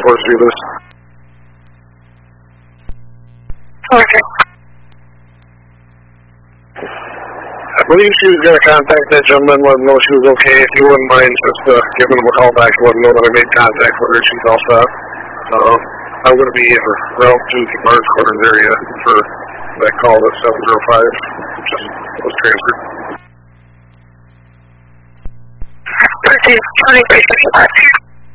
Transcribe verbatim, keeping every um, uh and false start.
course do this. Okay. I believe she was going to contact that gentleman, let him know she was okay. If you wouldn't mind just uh, giving him a call back, let him know that I made contact with her. She's all set. Uh, I'm going to be around to the Barnes Quarters area for that call at seven zero five, which just was transferred. thirteen twenty-three.